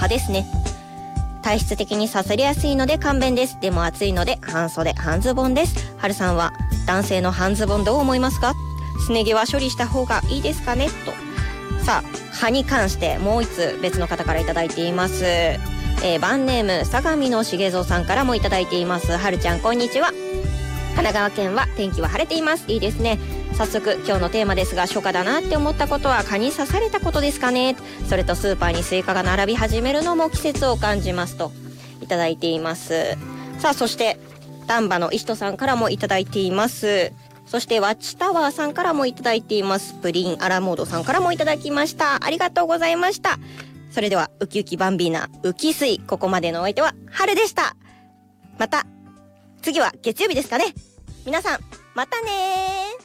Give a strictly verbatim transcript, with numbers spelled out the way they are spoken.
派ですね。体質的に刺さりやすいので勘弁です。でも暑いので半袖半ズボンです。春さんは男性の半ズボンどう思いますか？すね毛は処理した方がいいですかねと。さあ蚊に関してもう一つ別の方からいただいています。えー、バンネーム相模の重蔵さんからもいただいています。はるちゃんこんにちは。神奈川県は天気は晴れています。いいですね。早速今日のテーマですが、初夏だなって思ったことは蚊に刺されたことですかね。それとスーパーにスイカが並び始めるのも季節を感じますといただいています。さあそして丹波の石戸さんからもいただいています。そしてワッチタワーさんからもいただいています。プリンアラモードさんからもいただきました。ありがとうございました。それではウキウキバンビーナウキスイ、ここまでのお相手は春でした。また次は月曜日ですかね。皆さんまたねー。